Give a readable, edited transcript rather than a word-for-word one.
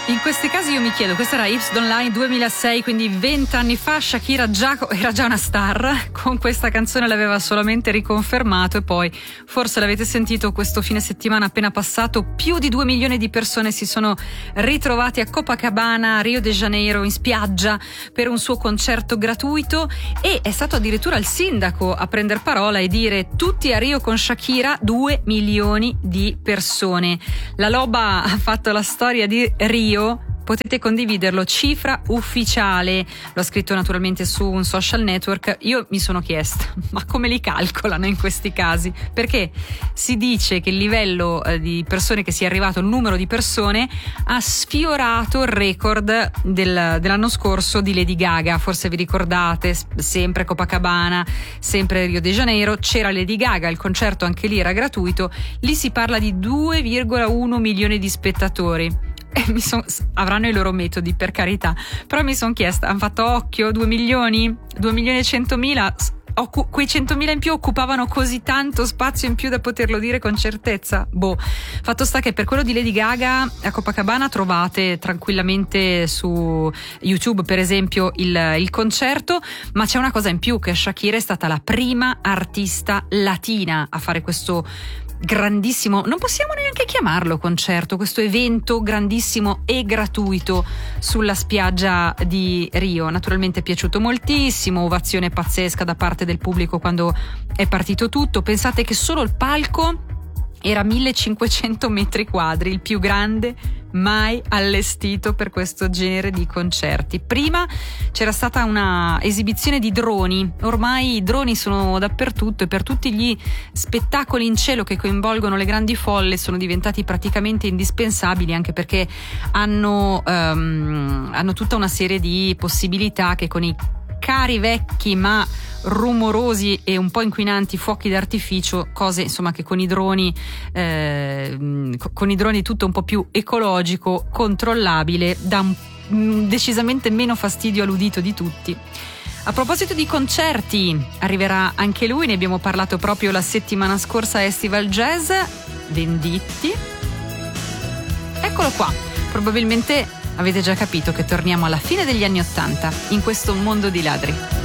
In questi casi io mi chiedo, questa era Hips Don't Lie 2006, quindi 20 anni fa Shakira era già una star, con questa canzone l'aveva solamente riconfermato e poi, forse l'avete sentito, questo fine settimana appena passato, più di 2 milioni di persone si sono ritrovati a Copacabana, a Rio de Janeiro, in spiaggia per un suo concerto gratuito, e è stato addirittura il sindaco a prendere parola e dire: tutti a Rio con Shakira, 2 milioni di persone. La Loba ha fatto la storia di Rio. Potete condividerlo, cifra ufficiale, lo ha scritto naturalmente su un social network. Io mi sono chiesta, ma come li calcolano in questi casi? Perché si dice che il livello di persone che sia arrivato, il numero di persone, ha sfiorato il record dell'anno scorso di Lady Gaga. Forse vi ricordate, sempre Copacabana, sempre Rio de Janeiro, c'era Lady Gaga, il concerto anche lì era gratuito, lì si parla di 2,1 milioni di spettatori. Avranno i loro metodi, per carità, però mi sono chiesta, hanno fatto occhio, 2 milioni, 2 milioni e 100.000, quei 100.000 in più occupavano così tanto spazio in più da poterlo dire con certezza? Fatto sta che per quello di Lady Gaga a Copacabana trovate tranquillamente su YouTube, per esempio, il concerto, ma c'è una cosa in più, che Shakira è stata la prima artista latina a fare questo grandissimo, non possiamo neanche chiamarlo concerto, questo evento grandissimo e gratuito sulla spiaggia di Rio. Naturalmente è piaciuto moltissimo, ovazione pazzesca da parte del pubblico quando è partito tutto. Pensate che solo il palco era 1500 metri quadri, il più grande mai allestito per questo genere di concerti. Prima c'era stata una esibizione di droni, ormai i droni sono dappertutto e per tutti gli spettacoli in cielo che coinvolgono le grandi folle sono diventati praticamente indispensabili, anche perché hanno tutta una serie di possibilità che con i cari vecchi ma rumorosi e un po' inquinanti fuochi d'artificio, cose insomma che con i droni tutto un po' più ecologico, controllabile, dà decisamente meno fastidio all'udito di tutti. A proposito di concerti, arriverà anche lui, ne abbiamo parlato proprio la settimana scorsa a Estival Jazz, Venditti. Eccolo qua, probabilmente avete già capito che torniamo alla fine degli anni '80 in questo mondo di ladri.